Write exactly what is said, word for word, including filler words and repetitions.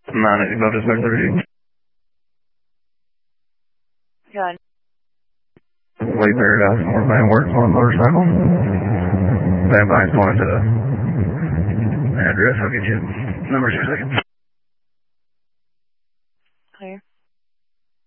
nine eighty Delta Square thirty. Gun. Wayfair does more man works on a motorcycle. That guy's going to the address. I'll get you numbers in a second.